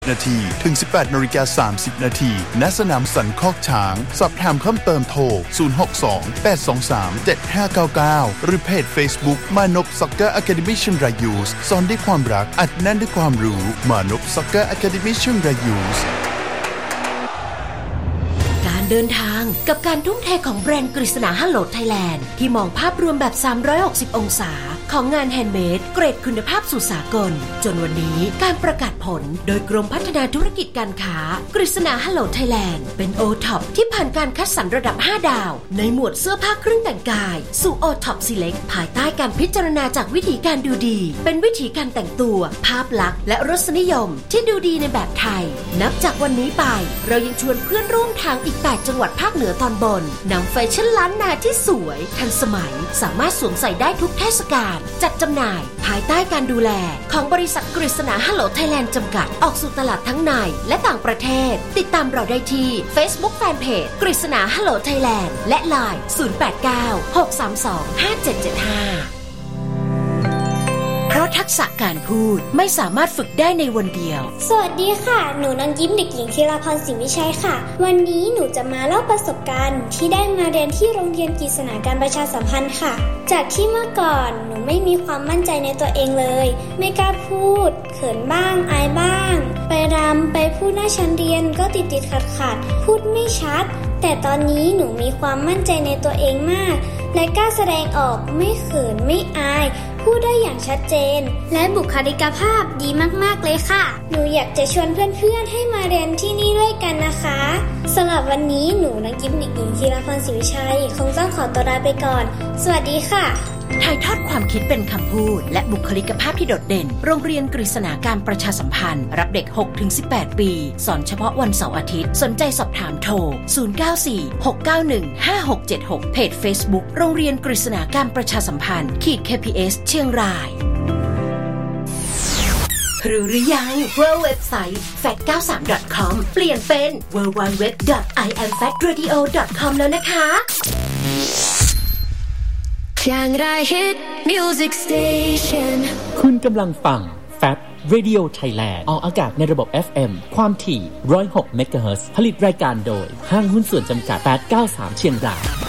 นาทีถึง 18:30 นาทีณสนามสันคอกช้างสอบถามเพิ่มเติมโทร 062-823-7599 หรือเพจ Facebook มานพ Soccer Academy เชียงรายยูสสอนด้วยความรักอัดแน่นด้วยความรู้มานพ Soccer Academy เชียงรายยูสการเดินทางกับการทุ่มเทของแบรนด์กฤษณาฮัลโหลไทยแลนด์ที่มองภาพรวมแบบ360องศาของงานแฮนด์เมดเกรดคุณภาพสู่สากลจนวันนี้การประกาศผลโดยกรมพัฒนาธุรกิจการค้ากฤษณาฮัลโหลไทยแลนด์เป็น O-Top ที่ผ่านการคัดสรรระดับ5ดาวในหมวดเสื้อผ้าเครื่องแต่งกายสู่ O-Top Select ภายใต้การพิจารณาจากวิธีการดูดีเป็นวิธีการแต่งตัวภาพลักษณ์และรสนิยมที่ดูดีในแบบไทยนับจากวันนี้ไปเรายังชวนเพื่อนร่วมทางอีก8จังหวัดภาคเหนือตอนบนนำแฟชั่นล้านนาที่สวยทันสมัยสามารถสวมใส่ได้ทุกเทศกาลจัดจำหน่ายภายใต้การดูแลของบริษัทกฤษณาฮัลโหลไทยแลนด์จำกัดออกสู่ตลาดทั้งในและต่างประเทศติดตามเราได้ที่ Facebook Fanpage กฤษณาฮัลโหลไทยแลนด์และ LINE 089-632-5775เพราะทักษะการพูดไม่สามารถฝึกได้ในวันเดียวสวัสดีค่ะหนูนางยิ้มเด็กหญิงธีราพรศรีวิชัยค่ะวันนี้หนูจะมาเล่าประสบการณ์ที่ได้มาเรียนที่โรงเรียนกฤษณาการประชาสัมพันธ์ค่ะจากที่เมื่อก่อนหนูไม่มีความมั่นใจในตัวเองเลยไม่กล้าพูดเขินบ้างอายบ้างไปรำไปพูดหน้าชั้นเรียนก็ติดขัดพูดไม่ชัดแต่ตอนนี้หนูมีความมั่นใจในตัวเองมากและกล้าแสดงออกไม่เขินไม่อายพูดได้อย่างชัดเจนและบุคลิกภาพดีมากๆเลยค่ะหนูอยากจะชวนเพื่อนๆให้มาเรียนที่นี่ด้วยกันนะคะสำหรับวันนี้หนูนางยิ้มเด็กหญิงธีราพรศรีวิชัยคงต้องขอตัวลาไปก่อนสวัสดีค่ะถ่ายทอดความคิดเป็นคำพูดและบุคลิกภาพที่โดดเด่นโรงเรียนกฤษณาการประชาสัมพันธ์รับเด็ก 6-18 ปีสอนเฉพาะวันเสาร์อาทิตย์สนใจสอบถามโทร 094-691-5676 เพจ Facebook โรงเรียนกฤษณาการประชาสัมพันธ์ KPS เชียงรายรู้หรือยังว่าเว็บไซต์ fact93.com เปลี่ยนเป็น www.iamfactradio.com แล้วนะคะอย่างไร Hit Music Station คุณกำลังฟัง Fact Radio Thailand ออกอากาศในระบบ FM ความถี่106 เมกะเฮิรตซ์ผลิตรายการโดยห้างหุ้นส่วนจำกัด893เชียงราย